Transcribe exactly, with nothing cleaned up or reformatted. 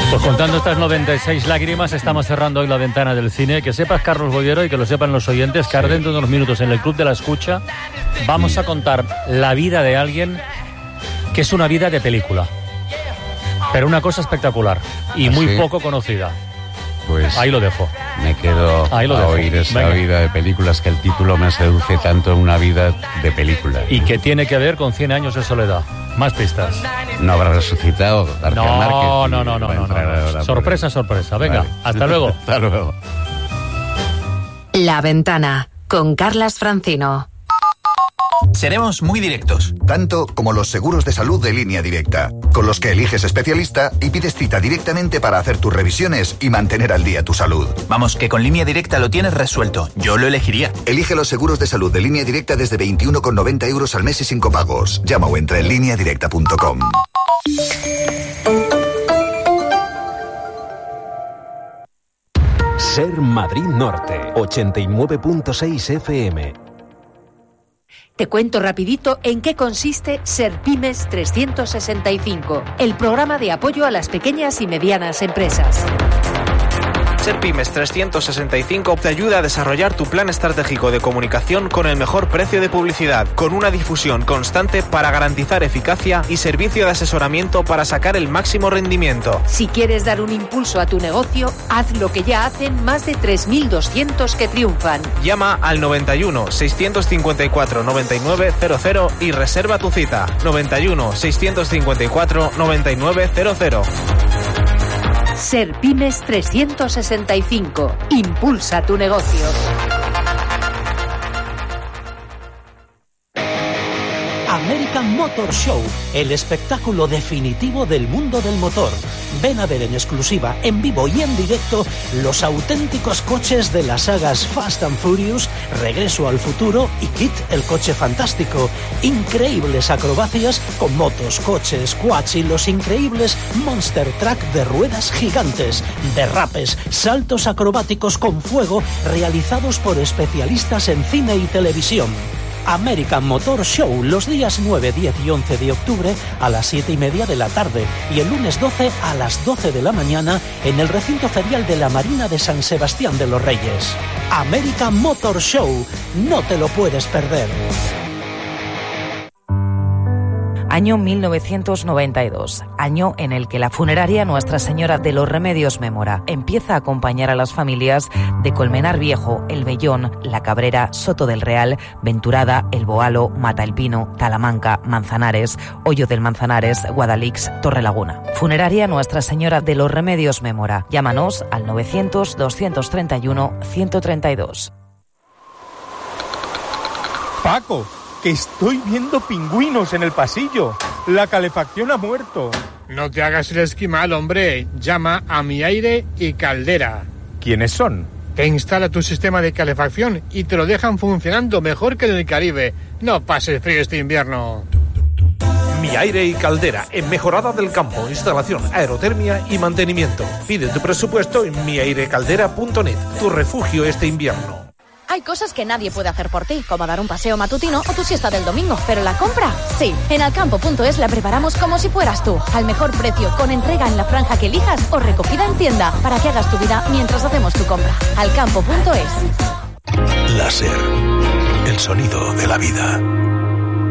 Pues contando estas noventa y seis lágrimas, estamos cerrando hoy la ventana del cine. Que sepas, Carlos Bollero, y que lo sepan los oyentes, que ahora dentro de unos minutos en el Club de la Escucha vamos a contar la vida de alguien que es una vida de película. Pero una cosa espectacular y muy ¿Sí? poco conocida. Pues ahí lo dejo. Me quedo Ahí lo a dejo. oír esa Venga. vida de películas, que el título me seduce tanto en una vida de película. Y que tiene que ver con cien años de soledad. Más pistas. No habrá resucitado García No, Márquez. no, no, no, Va a no, entrar no, no. ahora por Sorpresa, ahí. sorpresa. Venga, Vale. hasta luego. Hasta luego. La Ventana, con Carlas Francino. Seremos muy directos. Tanto como los seguros de salud de Línea Directa, con los que eliges especialista y pides cita directamente para hacer tus revisiones y mantener al día tu salud. Vamos, que con Línea Directa lo tienes resuelto. Yo lo elegiría. Elige los seguros de salud de Línea Directa desde veintiuno con noventa euros al mes y sin copagos. Llama o entra en línea directa punto com. Ser Madrid Norte, ochenta y nueve punto seis F M. Te cuento rapidito en qué consiste Serpymes trescientos sesenta y cinco, el programa de apoyo a las pequeñas y medianas empresas. Serpymes trescientos sesenta y cinco te ayuda a desarrollar tu plan estratégico de comunicación con el mejor precio de publicidad, con una difusión constante para garantizar eficacia y servicio de asesoramiento para sacar el máximo rendimiento. Si quieres dar un impulso a tu negocio, haz lo que ya hacen más de tres mil doscientos que triunfan. Llama al noventa y uno, seiscientos cincuenta y cuatro, noventa y nueve cero cero y reserva tu cita. noventa y uno, seiscientos cincuenta y cuatro, noventa y nueve cero cero. Serpymes trescientos sesenta y cinco. Impulsa tu negocio. American Motor Show, el espectáculo definitivo del mundo del motor. Ven a ver en exclusiva, en vivo y en directo, los auténticos coches de las sagas Fast and Furious, Regreso al Futuro y Kit, el coche fantástico. Increíbles acrobacias con motos, coches, quads y los increíbles Monster Truck de ruedas gigantes. Derrapes, saltos acrobáticos con fuego realizados por especialistas en cine y televisión. American Motor Show los días nueve, diez y once de octubre a las siete y media de la tarde y el lunes doce a las doce de la mañana en el recinto ferial de la Marina de San Sebastián de los Reyes. American Motor Show, no te lo puedes perder. Año mil novecientos noventa y dos, año en el que la funeraria Nuestra Señora de los Remedios Mémora empieza a acompañar a las familias de Colmenar Viejo, El Vellón, La Cabrera, Soto del Real, Venturada, El Boalo, Mata el Pino, Talamanca, Manzanares, Hoyo del Manzanares, Guadalix, Torrelaguna. Funeraria Nuestra Señora de los Remedios Mémora. Llámanos al novecientos, doscientos treinta y uno, ciento treinta y dos. Paco, que estoy viendo pingüinos en el pasillo. La calefacción ha muerto. No te hagas el esquimal, hombre. Llama a Mi Aire y Caldera. ¿Quiénes son? Te instala tu sistema de calefacción y te lo dejan funcionando mejor que en el Caribe. No pases frío este invierno. Mi Aire y Caldera, en Mejorada del Campo, instalación, aerotermia y mantenimiento. Pide tu presupuesto en mi aire caldera punto net, tu refugio este invierno. Hay cosas que nadie puede hacer por ti, como dar un paseo matutino o tu siesta del domingo, pero la compra, sí. En alcampo punto es la preparamos como si fueras tú, al mejor precio, con entrega en la franja que elijas o recogida en tienda, para que hagas tu vida mientras hacemos tu compra. alcampo punto es. Láser, el sonido de la vida.